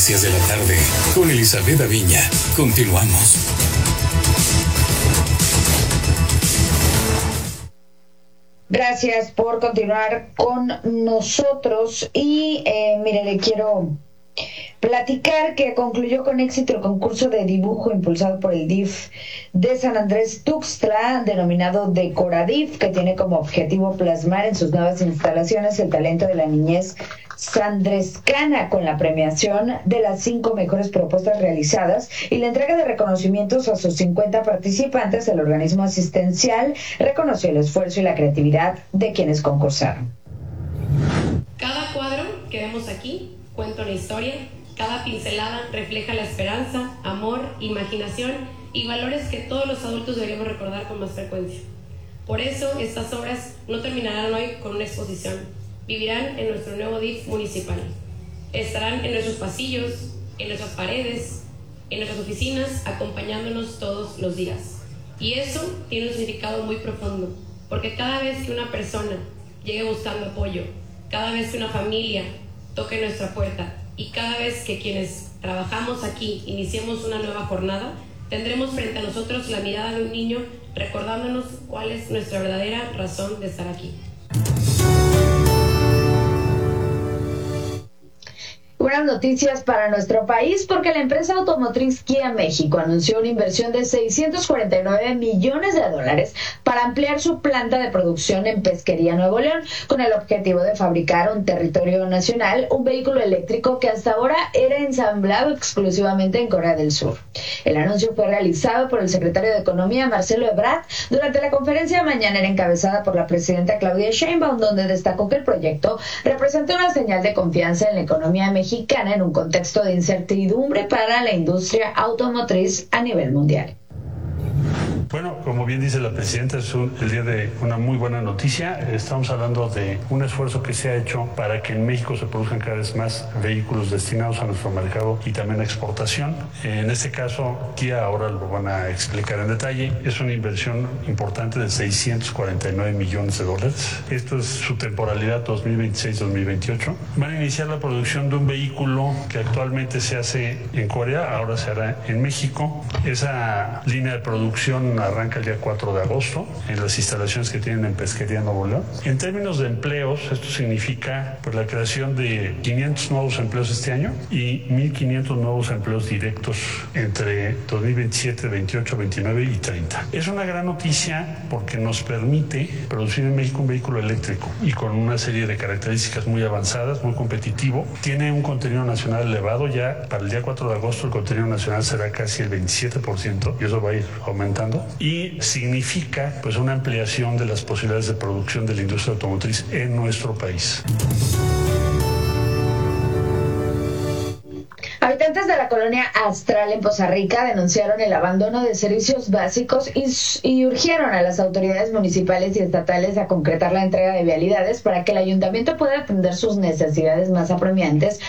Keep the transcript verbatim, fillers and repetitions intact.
Noticias de la tarde con Elizabeth Aviña. Continuamos. Gracias por continuar con nosotros y eh, mire, le quiero platicar que concluyó con éxito el concurso de dibujo impulsado por el D I F de San Andrés Tuxtla, denominado Decoradif, que tiene como objetivo plasmar en sus nuevas instalaciones el talento de la niñez sandrescana, con la premiación de las cinco mejores propuestas realizadas y la entrega de reconocimientos a sus cincuenta participantes. El organismo asistencial reconoció el esfuerzo y la creatividad de quienes concursaron. Cada cuadro que vemos aquí cuenta una historia. Cada pincelada refleja la esperanza, amor, imaginación y valores que todos los adultos deberíamos recordar con más frecuencia. Por eso, estas obras no terminarán hoy con una exposición. Vivirán en nuestro nuevo D I F municipal. Estarán en nuestros pasillos, en nuestras paredes, en nuestras oficinas, acompañándonos todos los días. Y eso tiene un significado muy profundo, porque cada vez que una persona llegue buscando apoyo, cada vez que una familia toque nuestra puerta y cada vez que quienes trabajamos aquí iniciemos una nueva jornada, tendremos frente a nosotros la mirada de un niño recordándonos cuál es nuestra verdadera razón de estar aquí. Buenas noticias para nuestro país, porque la empresa automotriz Kia México anunció una inversión de seiscientos cuarenta y nueve millones de dólares para ampliar su planta de producción en Pesquería, Nuevo León, con el objetivo de fabricar en territorio nacional un vehículo eléctrico que hasta ahora era ensamblado exclusivamente en Corea del Sur. El anuncio fue realizado por el secretario de Economía, Marcelo Ebrard, durante la conferencia mañanera encabezada por la presidenta Claudia Sheinbaum, donde destacó que el proyecto representa una señal de confianza en la economía mexicana en un contexto de incertidumbre para la industria automotriz a nivel mundial. Bueno, como bien dice la presidenta, es un, el día de una muy buena noticia. Estamos hablando de un esfuerzo que se ha hecho para que en México se produzcan cada vez más vehículos destinados a nuestro mercado y también a exportación. En este caso, Kia ahora lo van a explicar en detalle. Es una inversión importante de seiscientos cuarenta y nueve millones de dólares. Esto es su temporalidad dos mil veintiséis dos mil veintiocho. Van a iniciar la producción de un vehículo que actualmente se hace en Corea, ahora se hará en México. Esa línea de producción arranca el día cuatro de agosto en las instalaciones que tienen en Pesquería, Nuevo León. En términos de empleos, esto significa pues, la creación de quinientos nuevos empleos este año y mil quinientos nuevos empleos directos entre dos mil veintisiete, veintiocho, veintinueve y treinta. Es una gran noticia porque nos permite producir en México un vehículo eléctrico y con una serie de características muy avanzadas, muy competitivo. Tiene un contenido nacional elevado. Ya para el día cuatro de agosto el contenido nacional será casi el veintisiete por ciento y eso va a ir aumentando. Y significa pues una ampliación de las posibilidades de producción de la industria automotriz en nuestro país. Habitantes de la colonia Astral en Poza Rica denunciaron el abandono de servicios básicos y, y urgieron a las autoridades municipales y estatales a concretar la entrega de vialidades para que el ayuntamiento pueda atender sus necesidades más apremiantes